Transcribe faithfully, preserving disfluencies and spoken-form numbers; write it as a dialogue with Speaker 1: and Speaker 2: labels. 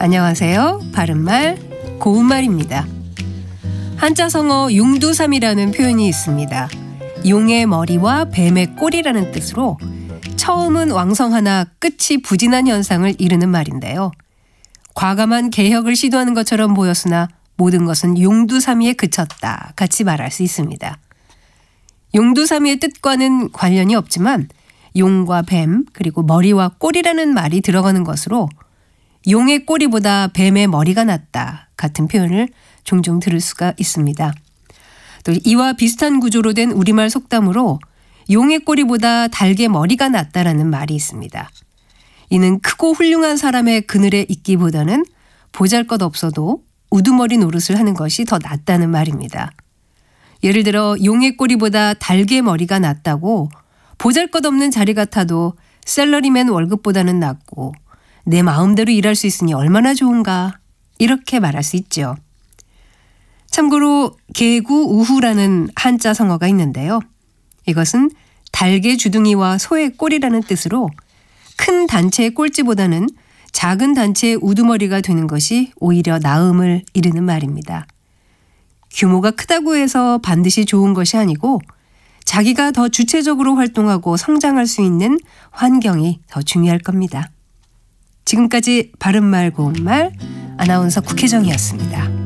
Speaker 1: 안녕하세요. 바른말 고운말입니다. 한자성어 용두삼이라는 표현이 있습니다. 용의 머리와 뱀의 꼬리라는 뜻으로 처음은 왕성하나 끝이 부진한 현상을 이르는 말인데요. 과감한 개혁을 시도하는 것처럼 보였으나 모든 것은 용두삼이에 그쳤다 같이 말할 수 있습니다. 용두삼이의 뜻과는 관련이 없지만 용과 뱀 그리고 머리와 꼬리라는 말이 들어가는 것으로 용의 꼬리보다 뱀의 머리가 낫다 같은 표현을 종종 들을 수가 있습니다. 또 이와 비슷한 구조로 된 우리말 속담으로 용의 꼬리보다 닭의 머리가 낫다라는 말이 있습니다. 이는 크고 훌륭한 사람의 그늘에 있기보다는 보잘것없어도 우두머리 노릇을 하는 것이 더 낫다는 말입니다. 예를 들어 용의 꼬리보다 닭의 머리가 낫다고 보잘것없는 자리 같아도 샐러리맨 월급보다는 낫고 내 마음대로 일할 수 있으니 얼마나 좋은가 이렇게 말할 수 있죠. 참고로 개구우후라는 한자 성어가 있는데요. 이것은 닭의 주둥이와 소의 꼬리라는 뜻으로 큰 단체의 꼴찌보다는 작은 단체의 우두머리가 되는 것이 오히려 나음을 이르는 말입니다. 규모가 크다고 해서 반드시 좋은 것이 아니고 자기가 더 주체적으로 활동하고 성장할 수 있는 환경이 더 중요할 겁니다. 지금까지 바른말 고운말 아나운서 국혜정이었습니다.